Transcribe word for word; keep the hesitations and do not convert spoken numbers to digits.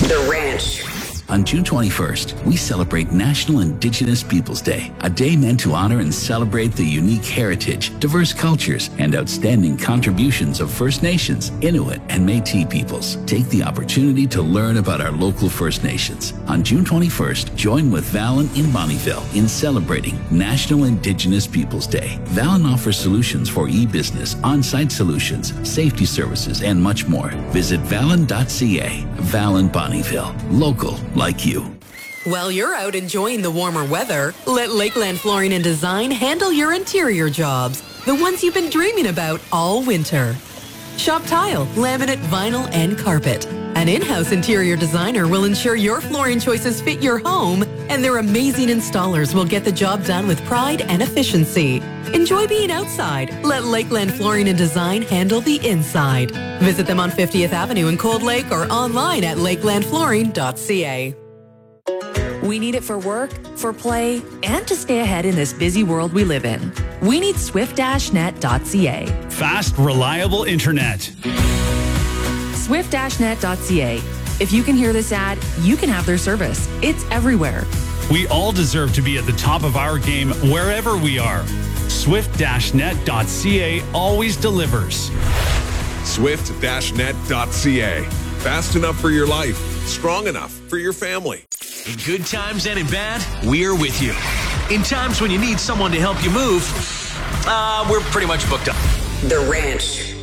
The Ranch. On June twenty-first, we celebrate National Indigenous Peoples Day, a day meant to honor and celebrate the unique heritage, diverse cultures, and outstanding contributions of First Nations, Inuit, and Métis peoples. Take the opportunity to learn about our local First Nations. On June twenty-first, join with Valen in Bonnyville in celebrating National Indigenous Peoples Day. Valen offers solutions for e-business, on-site solutions, safety services, and much more. Visit valen dot c a. Valen Bonnyville. Local like you. While you're out enjoying the warmer weather, let Lakeland Flooring and Design handle your interior jobs, the ones you've been dreaming about all winter. Shop tile, laminate, vinyl, and carpet. An in-house interior designer will ensure your flooring choices fit your home, and their amazing installers will get the job done with pride and efficiency. Enjoy being outside. Let Lakeland Flooring and Design handle the inside. Visit them on fiftieth Avenue in Cold Lake or online at lakeland flooring dot c a. We need it for work, for play, and to stay ahead in this busy world we live in. We need swift dash net dot c a. Fast, reliable internet. swift dash net dot c a. If you can hear this ad, you can have their service. It's everywhere. We all deserve to be at the top of our game wherever we are. swift dash net dot c a always delivers. swift dash net dot c a. Fast enough for your life, strong enough for your family. In good times and in bad, we're with you. In times when you need someone to help you move, uh, we're pretty much booked up. The Ranch.